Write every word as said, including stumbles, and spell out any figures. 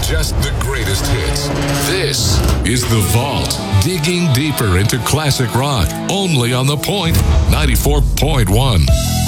just the greatest hits. This is The Vault, digging deeper into classic rock, only on The Point ninety-four point one.